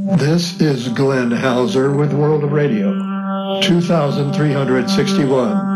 This is Glenn Hauser with World of Radio, 2361.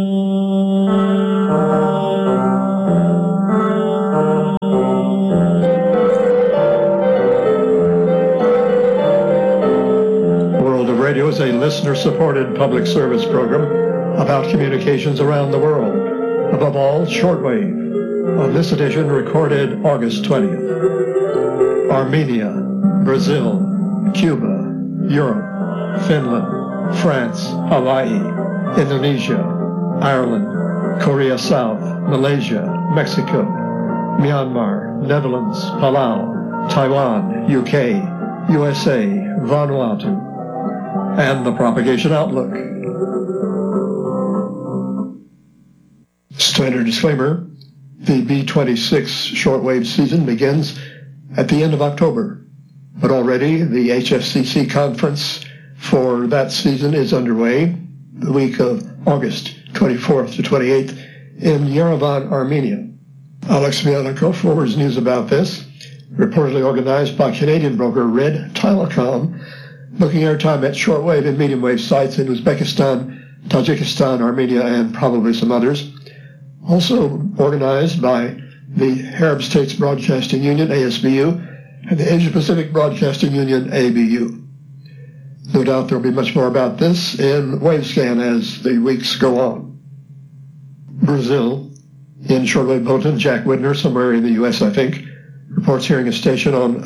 Radio is a listener-supported public service program about communications around the world, above all, shortwave. On this edition, recorded August 20th. Armenia, Brazil, Cuba, Europe, Finland, France, Hawaii, Indonesia, Ireland, Korea South, Malaysia, Mexico, Myanmar, Netherlands, Palau, Taiwan, UK, USA, Vanuatu, and the propagation outlook. Standard disclaimer, the B-26 shortwave season begins at the end of October, but already the HFCC conference for that season is underway the week of August 24th to 28th in Yerevan, Armenia. Alex Mialenko forwards news about this, reportedly organized by Canadian broker Red Telecom, looking airtime at shortwave and medium wave sites in Uzbekistan, Tajikistan, Armenia, and probably some others. Also organized by the Arab States Broadcasting Union, ASBU, and the Asia Pacific Broadcasting Union, ABU. No doubt there will be much more about this in Wavescan as the weeks go on. Brazil, in shortwave bulletin, Jack Widner, somewhere in the U.S., I think, reports hearing a station on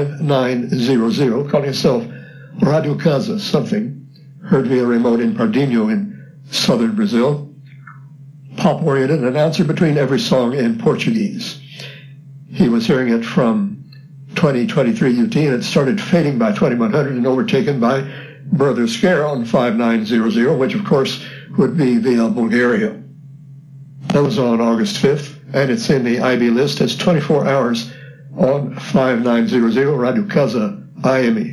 5900, calling itself Radio Casa something, heard via remote in Pardinho in southern Brazil. Pop-oriented, an answer between every song in Portuguese. He was hearing it from 2023 UT, and it started fading by 2100 and overtaken by Brother Scare on 5900, which of course would be via Bulgaria. That was on August 5th, and it's in the IB list as 24 hours on 5900 Radio Casa IME.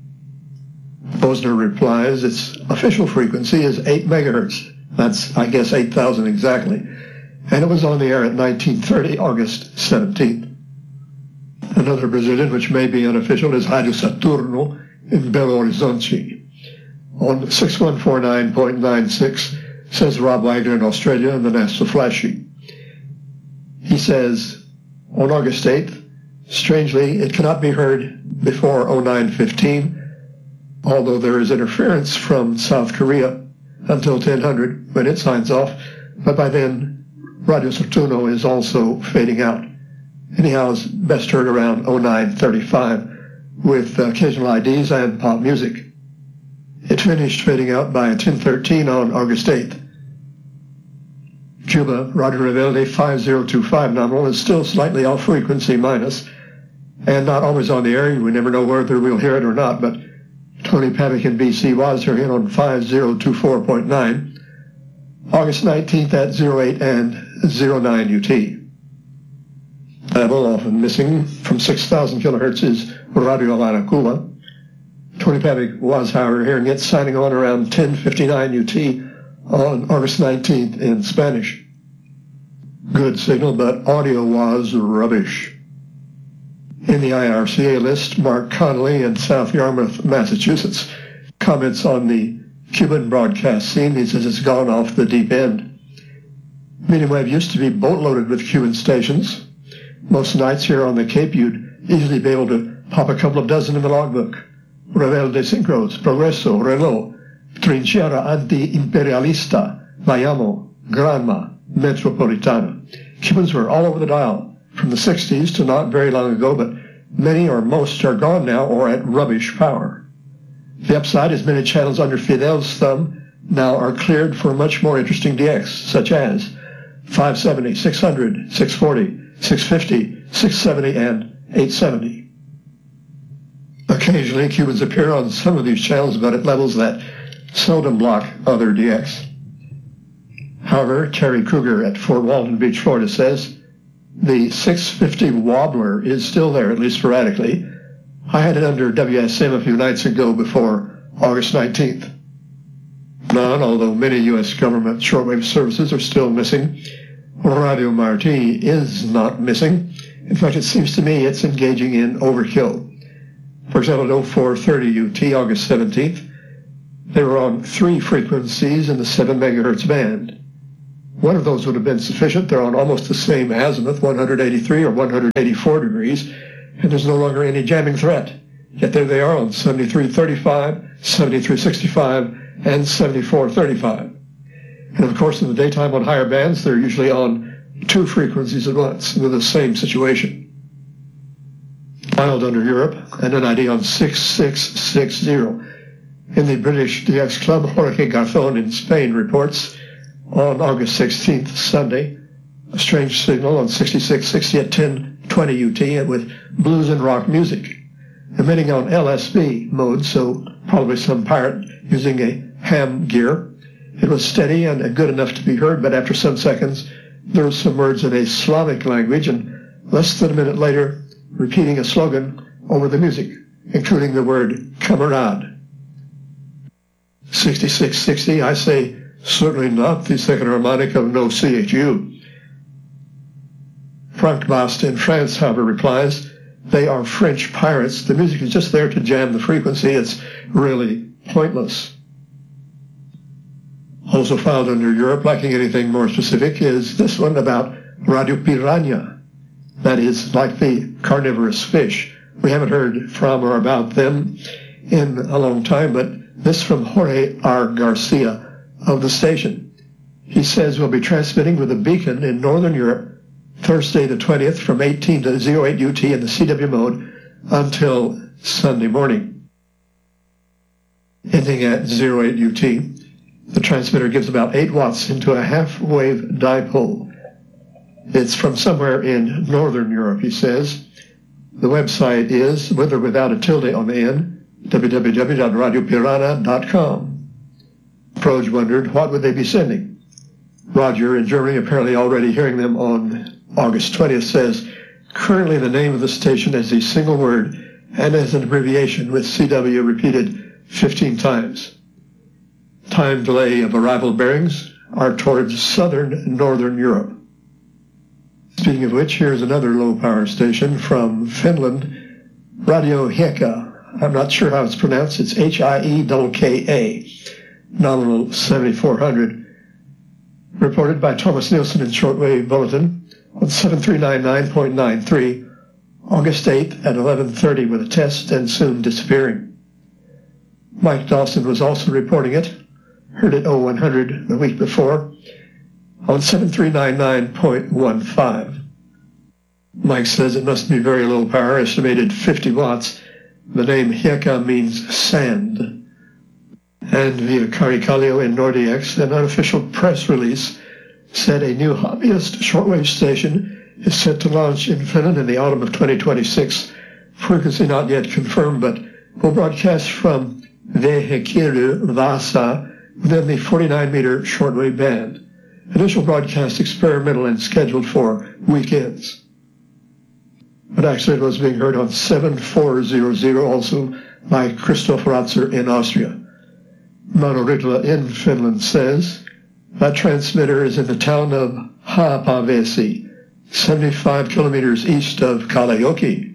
Posner replies its official frequency is 8 megahertz. That's, I guess, 8,000 exactly. And it was on the air at 1930, August 17th. Another Brazilian, which may be unofficial, is Radio Saturno in Belo Horizonte. On 6149.96, says Rob Wagner in Australia, and then that's the flash sheet. He says, on August 8th, strangely, it cannot be heard before 0915, although there is interference from South Korea until 1000 when it signs off, but by then Radio Saturno is also fading out. Anyhow, it's best heard around 0935 with occasional IDs and pop music. It finished fading out by 1013 on August 8th. Cuba, Radio Rebelde 5025 nominal is still slightly off frequency minus, and not always on the air. We never know whether we'll hear it or not, but Tony Pavick in BC was hearing on 5024.9, August 19th at 08 and 09 UT. Level often missing from 6,000 kilohertz is Radio Aracuba. Tony Pavick was, however, hearing it signing on around 1059 UT on August 19th in Spanish. Good signal, but audio was rubbish. In the IRCA list, Mark Connolly in South Yarmouth, Massachusetts, comments on the Cuban broadcast scene. He says it's gone off the deep end. Medium wave used to be boatloaded with Cuban stations. Most nights here on the Cape, you'd easily be able to pop a couple of dozen in the logbook. Rebelde Sincros, Progreso, Reloj, Trinchera Anti-Imperialista, Mayamo, Granma, Metropolitana. Cubans were all over the dial from the 60s to not very long ago, but many or most are gone now or at rubbish power. The upside is many channels under Fidel's thumb now are cleared for much more interesting DX, such as 570, 600, 640, 650, 670, and 870. Occasionally, Cubans appear on some of these channels, but at levels that seldom block other DX. However, Terry Kruger at Fort Walton Beach, Florida says, the 650 wobbler is still there, at least sporadically. I had it under WSM a few nights ago before August 19th. None, although many U.S. government shortwave services are still missing. Radio Marti is not missing. In fact, it seems to me it's engaging in overkill. For example, at 0430 UT, August 17th, they were on 3 frequencies in the 7 megahertz band. One of those would have been sufficient. They're on almost the same azimuth, 183 or 184 degrees, and there's no longer any jamming threat. Yet there they are on 7335, 7365, and 7435. And of course, in the daytime on higher bands, they're usually on 2 frequencies at once with the same situation. Filed under Europe, and an ID on 6660. In the British DX Club, Jorge Garzón in Spain reports on August 16th, Sunday, a strange signal on 6660 at 1020 UT with blues and rock music, emitting on LSB mode, so probably some pirate using a ham gear. It was steady and good enough to be heard, but after some seconds, there were some words in a Slavic language, and less than a minute later, repeating a slogan over the music, including the word "Kamerad." 6660, I say, certainly not the second harmonic of no CHU. Frank Bast in France, however, replies, they are French pirates. The music is just there to jam the frequency. It's really pointless. Also filed under Europe, lacking anything more specific, is this one about Radio Piranha. That is, like the carnivorous fish. We haven't heard from or about them in a long time, but this from Jorge R. Garcia of the station. He says we'll be transmitting with a beacon in Northern Europe Thursday the 20th from 18 to 08 UT in the CW mode until Sunday morning. Ending at 08 UT, the transmitter gives about 8 watts into a half-wave dipole. It's from somewhere in Northern Europe, he says. The website is, with or without a tilde on the end, www.radiopiranha.com. Proj wondered, what would they be sending? Roger in Germany, apparently already hearing them on August 20th, says, currently the name of the station is a single word and as an abbreviation with CW repeated 15 times. Time delay of arrival bearings are towards southern Northern Europe. Speaking of which, here's another low-power station from Finland, Radio Hieka. I'm not sure how it's pronounced. It's Hieka, nominal 7400. Reported by Thomas Nielsen in Shortwave Bulletin on 7399.93, August 8th at 11:30 with a test and soon disappearing. Mike Dawson was also reporting it. Heard it 0100 the week before on 7399.15. Mike says it must be very low power, estimated 50 watts. The name Hieka means sand. And via Caricalio in NordEX, an unofficial press release said a new hobbyist shortwave station is set to launch in Finland in the autumn of 2026. Frequency not yet confirmed, but will broadcast from Vehekirju, Vasa, within the 49-meter shortwave band. Initial broadcast experimental and scheduled for weekends. But actually it was being heard on 7400, also by Christoph Ratzer in Austria. Mano Ritala in Finland says that transmitter is in the town of Haapavesi, 75 kilometers east of Kalajoki.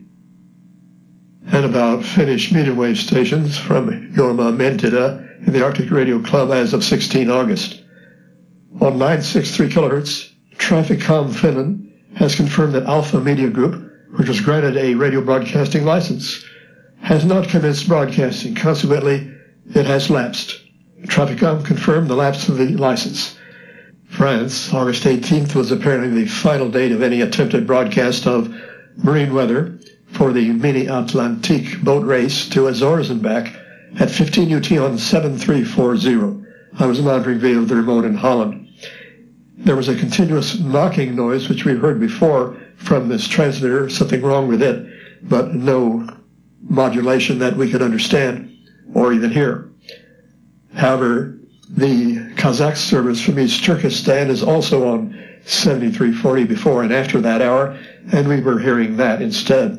And about Finnish medium wave stations from Jorma Mentida in the Arctic Radio Club as of 16 August. On 963 kilohertz, Trafficom Finland has confirmed that Alpha Media Group, which was granted a radio broadcasting license, has not commenced broadcasting. Consequently, it has lapsed. Trafficom confirmed the lapse of the license. France, August 18th, was apparently the final date of any attempted broadcast of marine weather for the Mini Atlantique boat race to Azores and back at 15 UT on 7340. I was monitoring via the remote in Holland. There was a continuous knocking noise, which we've heard before from this transmitter, something wrong with it, but no modulation that we could understand or even hear. However, the Kazakh service from East Turkestan is also on 7340 before and after that hour, and we were hearing that instead.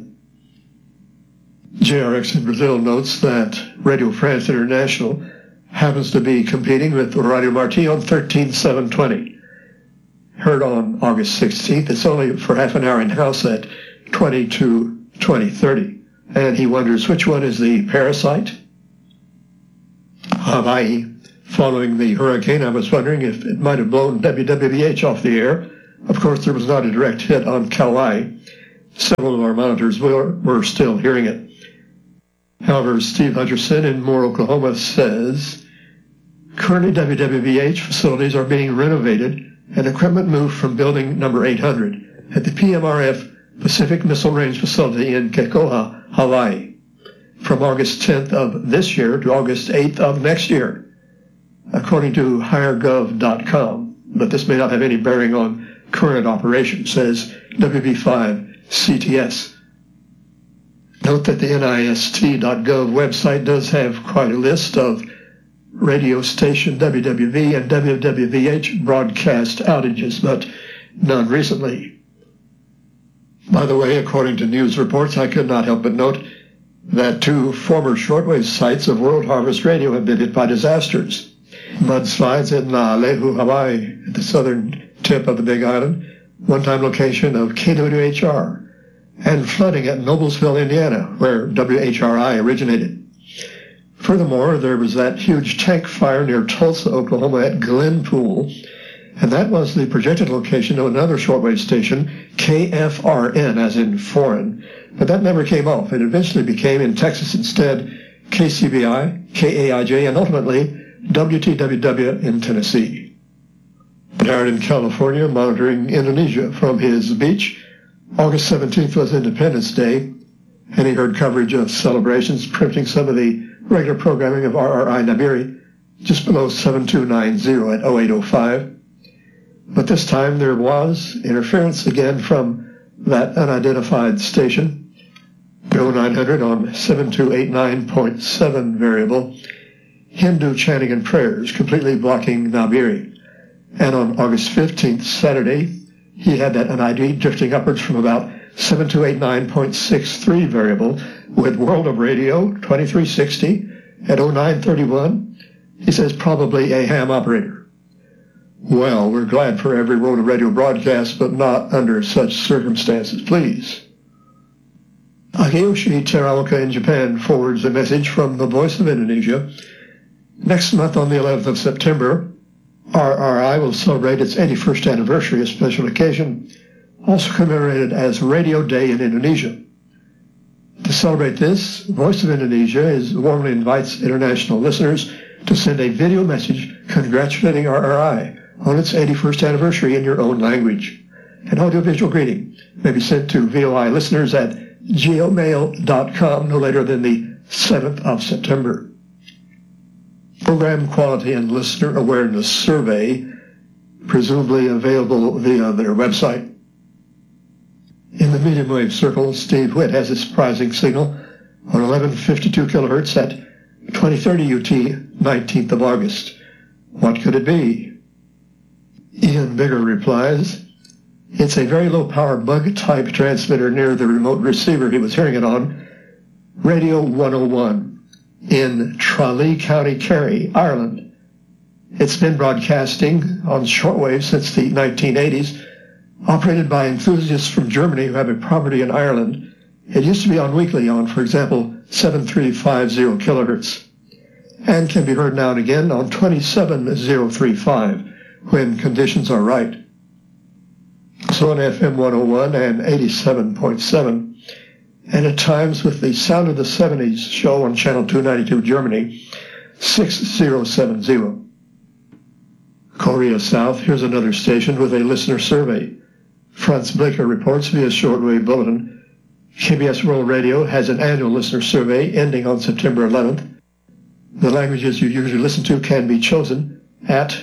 JRX in Brazil notes that Radio France International happens to be competing with Radio Marti on 13720. Heard on August 16th. It's only for half an hour in-house at 20 to 2030. and he wonders which one is the parasite. Hawaii. Following the hurricane, I was wondering if it might have blown WWVH off the air. Of course, there was not a direct hit on Kauai. Several of our monitors were still hearing it. However, Steve Hutcherson in Moore, Oklahoma says, currently WWVH facilities are being renovated and equipment moved from building number 800 at the PMRF Pacific Missile Range facility in Kekoha, Hawaii, from August 10th of this year to August 8th of next year, according to HigherGov.com. But this may not have any bearing on current operation, says WB5 CTS. Note that the NIST.gov website does have quite a list of radio station WWV and WWVH broadcast outages, but none recently. By the way, according to news reports, I could not help but note that 2 former shortwave sites of World Harvest Radio have been hit by disasters. Mudslides at Naalehu, Hawaii, at the southern tip of the Big Island, one-time location of KWHR, and flooding at Noblesville, Indiana, where WHRI originated. Furthermore, there was that huge tank fire near Tulsa, Oklahoma at Glenpool, and that was the projected location of another shortwave station, KFRN, as in foreign, but that never came off. It eventually became, in Texas instead, KCBI, KAIJ, and ultimately WTWW in Tennessee. Darren in California, monitoring Indonesia from his beach. August 17th was Independence Day, and he heard coverage of celebrations preempting some of the regular programming of RRI Nabiri just below 7290 at 0805. But this time there was interference again from that unidentified station, 0900 on 7289.7 variable, Hindu chanting and prayers completely blocking Nabiri. And on August 15th, Saturday, he had that NID drifting upwards from about 7289.63 variable with World of Radio 2360 at 0931. He says probably a ham operator. Well, we're glad for every World of Radio broadcast, but not under such circumstances, please. Ageyoshi Teraoka in Japan forwards a message from the Voice of Indonesia. Next month on the 11th of September, RRI will celebrate its 81st anniversary, a special occasion, also commemorated as Radio Day in Indonesia. To celebrate this, Voice of Indonesia warmly invites international listeners to send a video message congratulating RRI on its 81st anniversary in your own language. An audiovisual greeting may be sent to VOI listeners at geomail.com no later than the 7th of September. Program Quality and Listener Awareness Survey, presumably available via their website. In the medium wave circle, Steve Witt has a surprising signal on 1152 kilohertz at 2030 UT, 19th of August. What could it be? Ian Bigger replies, it's a very low power bug type transmitter near the remote receiver he was hearing it on, Radio 101. In Tralee, County Kerry, Ireland. It's been broadcasting on shortwave since the 1980s, operated by enthusiasts from Germany who have a property in Ireland. It used to be on weekly on, for example, 7350 kilohertz, and can be heard now and again on 27035 when conditions are right. So on FM 101 and 87.7, and at times with the Sound of the 70s show on Channel 292 Germany, 6070. Korea South, here's another station with a listener survey. Franz Blicker reports via shortwave bulletin. KBS World Radio has an annual listener survey ending on September 11th. The languages you usually listen to can be chosen at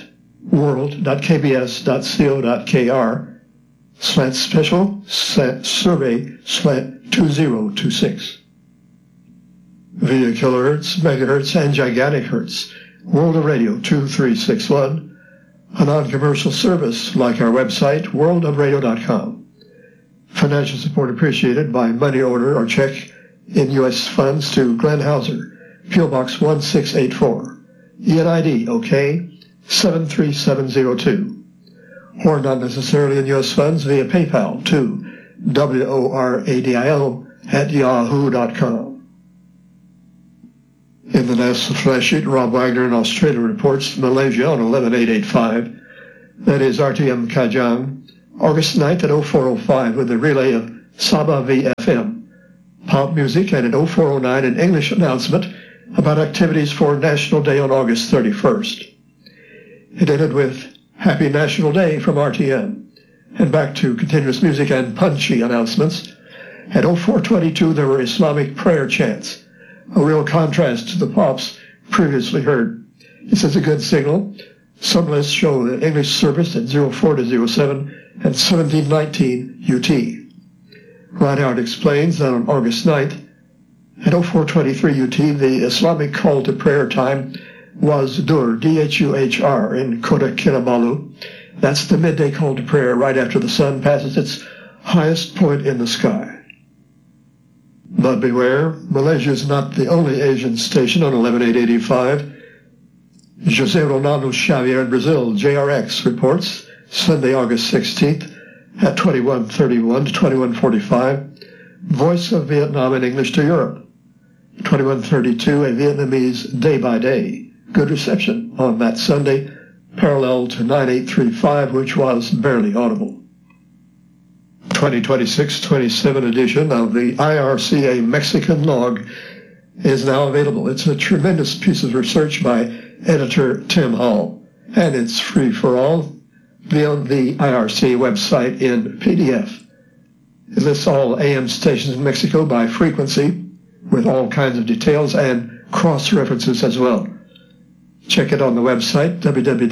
world.kbs.co.kr/special/survey/2026. Via kilohertz, megahertz, and gigantic hertz, World of Radio 2361, a non-commercial service like our website, worldofradio.com. Financial support appreciated by money order or check in U.S. funds to Glenn Hauser, P.O. Box 1684, ENID OK 73702, or not necessarily in U.S. funds via PayPal to WORADIO at yahoo.com. In the national flash sheet, Rob Wagner in Australia reports Malaysia on 11885. That is RTM Kajang, August 9th at 0405 with a relay of Sabah VFM. Pop music and at 0409 an English announcement about activities for National Day on August 31st. It ended with Happy National Day from RTM. And back to continuous music and punchy announcements. At 0422 there were Islamic prayer chants, a real contrast to the pops previously heard. This is a good signal. Some lists show the English service at 04 to 07 and 1719 UT. Reinhardt explains that on August 9th, at 0423 UT, the Islamic call to prayer time was Dur, D-H-U-H-R, in Kota Kinabalu. That's the midday call to prayer right after the sun passes its highest point in the sky. But beware, Malaysia is not the only Asian station on 11885. José Ronaldo Xavier in Brazil, JRX, reports Sunday, August 16th at 21:31 to 21:45, Voice of Vietnam in English to Europe. 21:32, a Vietnamese day by day. Good reception on that Sunday, parallel to 9835, which was barely audible. 2026-27 edition of the IRCA Mexican Log is now available. It's a tremendous piece of research by editor Tim Hall, and it's free for all via the IRCA website in PDF. It lists all AM stations in Mexico by frequency with all kinds of details and cross-references as well. Check it on the website,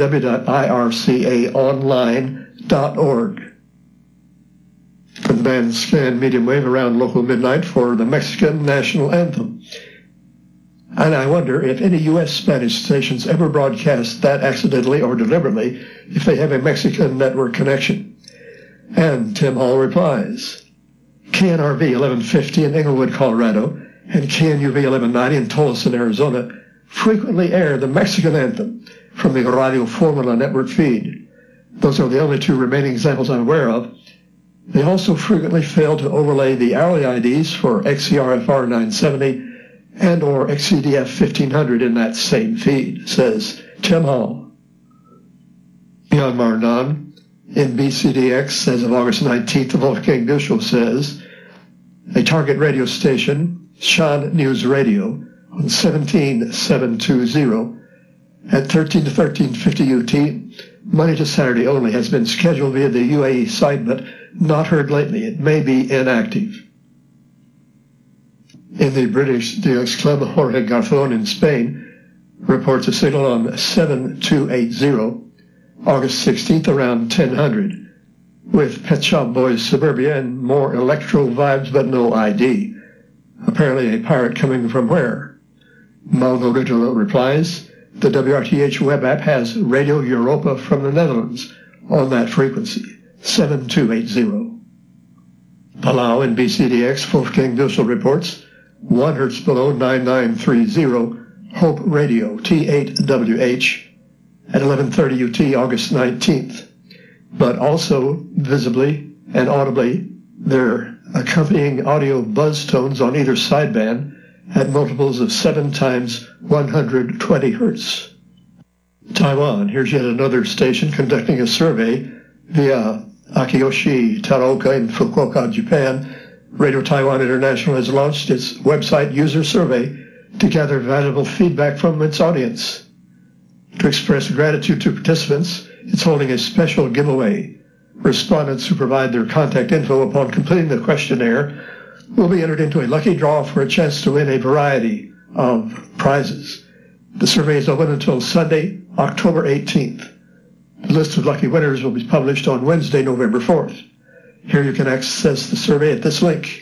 www.ircaonline.org. The band scanned medium wave around local midnight for the Mexican national anthem. And I wonder if any U.S. Spanish stations ever broadcast that accidentally or deliberately if they have a Mexican network connection. And Tim Hall replies, KNRV 1150 in Englewood, Colorado, and KNUV 1190 in Tolleson, Arizona, frequently air the Mexican anthem from the Radio Formula network feed. Those are the only two remaining examples I'm aware of. They also frequently fail to overlay the hourly IDs for XCRFR 970 and or XCDF 1500 in that same feed, says Tim Hall. Myanmar Non, in BCDX, as of August 19th, Wolfgang Duschel says, a target radio station, Shan News Radio, on 17720 at 13 to 1350 UT, Monday to Saturday only, has been scheduled via the UAE site, but not heard lately. It may be inactive. In the British DX Club, Jorge Garzón in Spain reports a signal on 7280, August 16th around 1000, with Pet Shop Boys Suburbia and more electro vibes but no ID. Apparently a pirate coming from where? Malvo Original replies, the WRTH web app has Radio Europa from the Netherlands on that frequency, 7280. Palau in BCDX, Wolfgang Dussel reports, 1 hertz below 9930, Hope Radio, T8WH, at 11:30 UT, August 19th. But also, visibly and audibly, their accompanying audio buzz tones on either sideband at multiples of 7 times 120 hertz. Taiwan, here's yet another station conducting a survey via Akiyoshi Taraoka in Fukuoka, Japan. Radio Taiwan International has launched its website user survey to gather valuable feedback from its audience. To express gratitude to participants, it's holding a special giveaway. Respondents who provide their contact info upon completing the questionnaire will be entered into a lucky draw for a chance to win a variety of prizes. The survey is open until Sunday, October 18th. The list of lucky winners will be published on Wednesday, November 4th. Here you can access the survey at this link,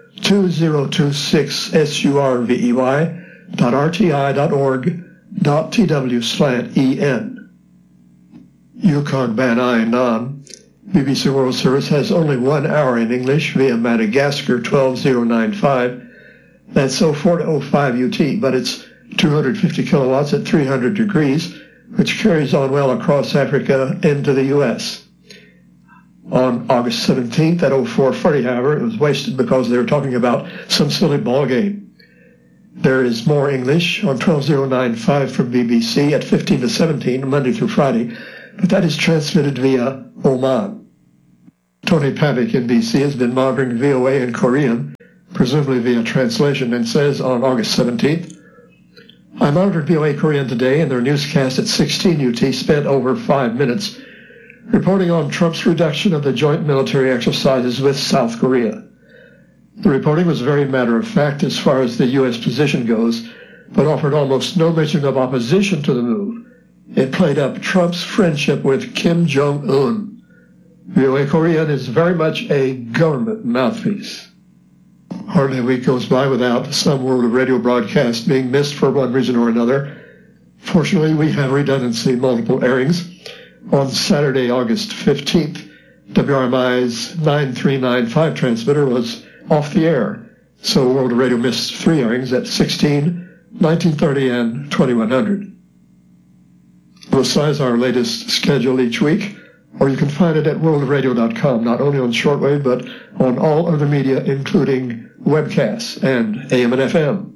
2026survey.rti.org.tw/en. Yukon Banai Non, BBC World Service has only 1 hour in English via Madagascar 12095. That's 04 to 05 UT, but it's 250 kilowatts at 300 degrees, which carries on well across Africa into the U.S. On August 17th at 04:40, however, it was wasted because they were talking about some silly ball game. There is more English on 12.095 from BBC at 15 to 17, Monday through Friday, but that is transmitted via Oman. Tony Pavik in BC has been monitoring VOA in Korean, presumably via translation, and says on August 17th, I monitored VOA Korean today, and their newscast at 16 UT spent over 5 minutes reporting on Trump's reduction of the joint military exercises with South Korea. The reporting was very matter-of-fact as far as the U.S. position goes, but offered almost no mention of opposition to the move. It played up Trump's friendship with Kim Jong-un. VOA Korean is very much a government mouthpiece. Hardly a week goes by without some World of Radio broadcast being missed for one reason or another. Fortunately, we have redundancy in multiple airings. On Saturday, August 15th, WRMI's 9395 transmitter was off the air, so World of Radio missed 3 airings at 16, 1930, and 2100. We'll size our latest schedule each week, or you can find it at worldofradio.com, not only on shortwave, but on all other media, including webcasts and AM and FM.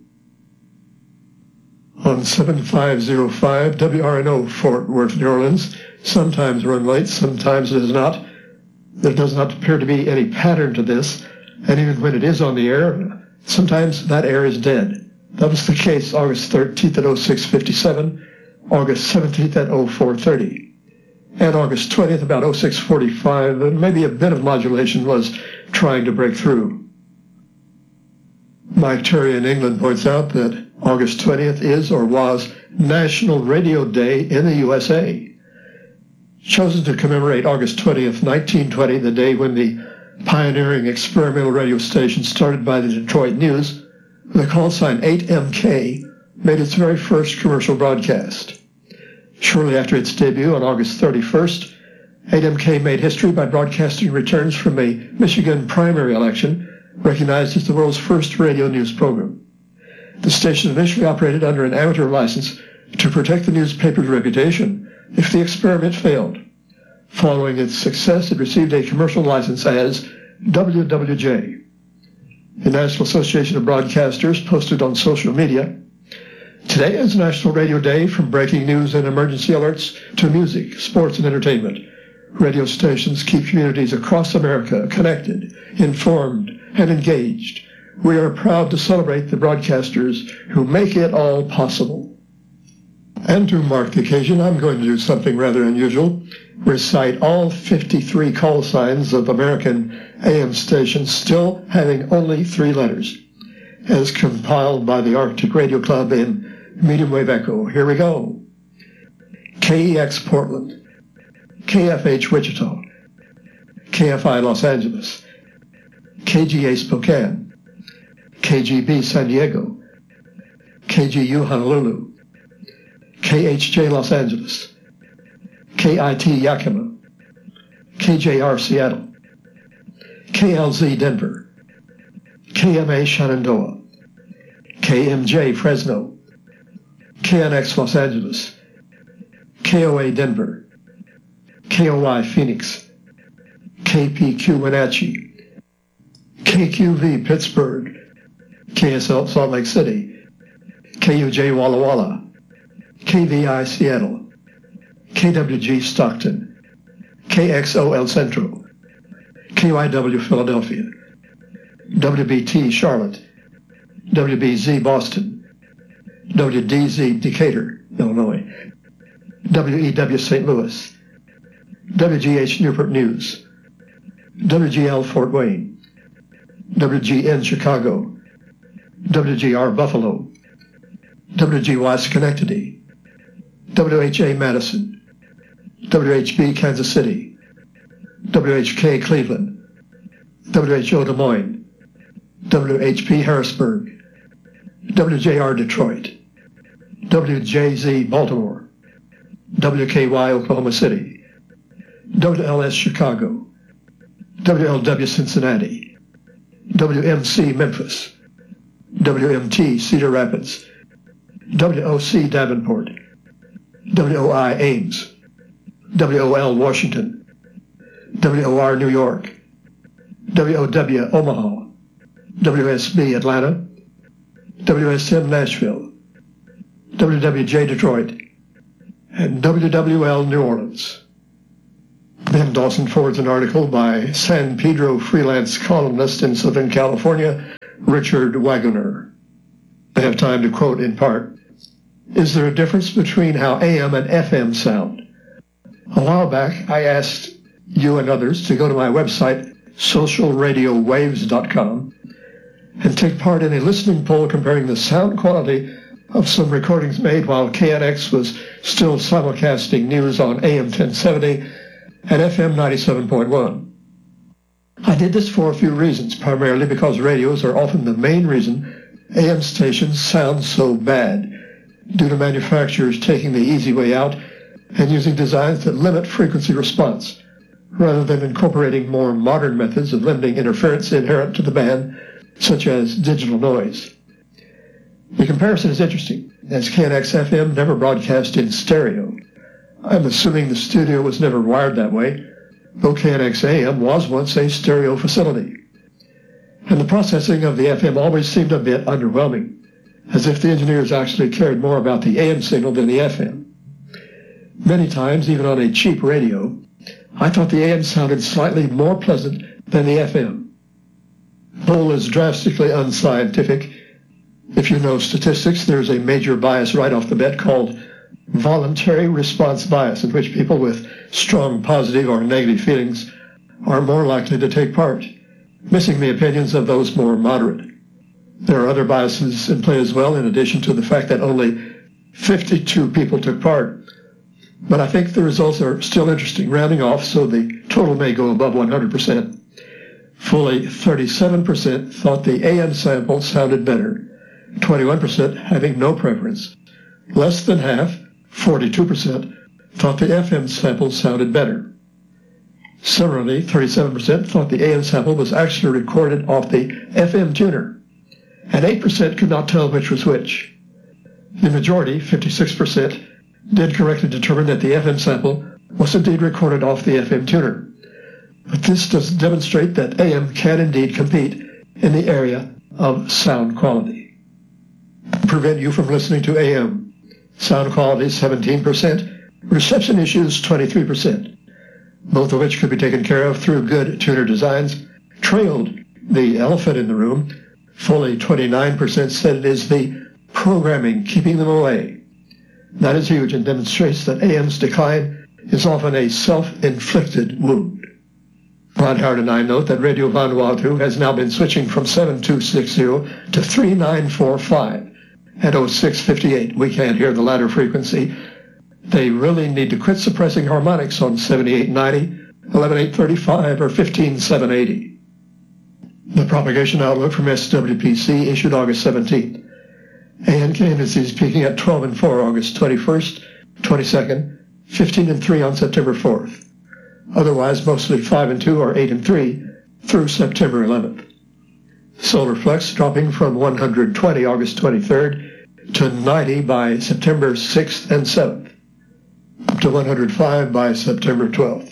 On 7505 WRNO Fort Worth, New Orleans, sometimes run late, sometimes it is not. There does not appear to be any pattern to this, and even when it is on the air, sometimes that air is dead. That was the case August 13th at 06:57, August 17th at 04:30, and August 20th about 06:45, and maybe a bit of modulation was trying to break through. Mike Terry in England points out that August 20th is or was National Radio Day in the USA. Chosen to commemorate August 20th, 1920, the day when the pioneering experimental radio station started by the Detroit News, with a call sign 8MK, made its very first commercial broadcast. Shortly after its debut on August 31st, 8MK made history by broadcasting returns from a Michigan primary election, recognized as the world's first radio news program. The station initially operated under an amateur license to protect the newspaper's reputation if the experiment failed. Following its success, it received a commercial license as WWJ. The National Association of Broadcasters posted on social media, today is National Radio Day. From breaking news and emergency alerts to music, sports, and entertainment, radio stations keep communities across America connected, informed, and engaged. We are proud to celebrate the broadcasters who make it all possible. And to mark the occasion, I'm going to do something rather unusual. Recite all 53 call signs of American AM stations still having only 3 letters, as compiled by the Arctic Radio Club in medium wave echo. Here we go. KEX Portland, KFH Wichita, KFI Los Angeles, KGA Spokane, KGB San Diego, KGU Honolulu, KHJ Los Angeles, KIT Yakima, KJR Seattle, KLZ Denver, KMA Shenandoah, KMJ Fresno, KNX Los Angeles, KOA Denver, KOI Phoenix, KPQ Wenatchee, KQV Pittsburgh, KSL Salt Lake City, KUJ Walla Walla, KVI Seattle, KWG Stockton, KXO El Centro, KYW Philadelphia, WBT Charlotte, WBZ Boston, WDZ Decatur, Illinois, WEW St. Louis, WGH Newport News, WGL Fort Wayne, WGN Chicago, WGR Buffalo, WGY Schenectady, WHA Madison, WHB Kansas City, WHK Cleveland, WHO Des Moines, WHP Harrisburg, WJR Detroit, WJZ Baltimore, WKY Oklahoma City, WLS Chicago, WLW Cincinnati, WMC Memphis, WMT Cedar Rapids, WOC Davenport, WOI Ames, WOL Washington, WOR New York, WOW Omaha, WSB Atlanta, WSM Nashville, WWJ Detroit, and WWL New Orleans. Ben Dawson forwards an article by San Pedro freelance columnist in Southern California, Richard Wagoner. I have time to quote in part, "Is there a difference between how AM and FM sound? A while back, I asked you and others to go to my website, socialradiowaves.com, and take part in a listening poll comparing the sound quality of some recordings made while KNX was still simulcasting news on AM 1070 and FM 97.1. I did this for a few reasons, primarily because radios are often the main reason AM stations sound so bad, due to manufacturers taking the easy way out and using designs that limit frequency response, rather than incorporating more modern methods of limiting interference inherent to the band, such as digital noise. The comparison is interesting, as KNX FM never broadcast in stereo. I'm assuming the studio was never wired that way, though KNX AM was once a stereo facility. And the processing of the FM always seemed a bit underwhelming, as if the engineers actually cared more about the AM signal than the FM. Many times, even on a cheap radio, I thought the AM sounded slightly more pleasant than the FM. The poll is drastically unscientific. If you know statistics, there's a major bias right off the bat called voluntary response bias, in which people with strong positive or negative feelings are more likely to take part, missing the opinions of those more moderate. There are other biases in play as well, in addition to the fact that only 52 people took part. But I think the results are still interesting, rounding off so the total may go above 100%. Fully 37% thought the AM sample sounded better, 21% having no preference. Less than half, 42%, thought the FM sample sounded better. Similarly, 37% thought the AM sample was actually recorded off the FM tuner, and 8% could not tell which was which. The majority, 56%, did correctly determine that the FM sample was indeed recorded off the FM tuner. But this does demonstrate that AM can indeed compete in the area of sound quality. Prevent you from listening to AM. Sound quality 17%, reception issues 23%, both of which could be taken care of through good tuner designs, trailed the elephant in the room. Fully 29% said it is the programming keeping them away. That is huge and demonstrates that AM's decline is often a self-inflicted wound. Ron Howard and I note that Radio Vanuatu has now been switching from 7260 to 3945 at 0658. We can't hear the latter frequency. They really need to quit suppressing harmonics on 7890, 11835, or 15780. The propagation outlook from SWPC issued August 17th. ANK indices peaking at 12 and 4 August 21st, 22nd, 15 and 3 on September 4th. Otherwise, mostly 5 and 2 or 8 and 3 through September 11th. Solar flux dropping from 120 August 23rd to 90 by September 6th and 7th, up to 105 by September 12th.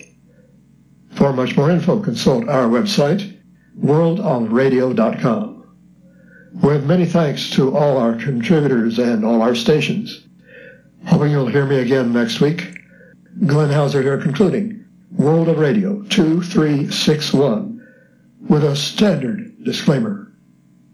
For much more info, consult our website, worldofradio.com. With many thanks to all our contributors and all our stations. Hoping you'll hear me again next week. Glenn Hauser here concluding World of Radio 2361 with a standard disclaimer.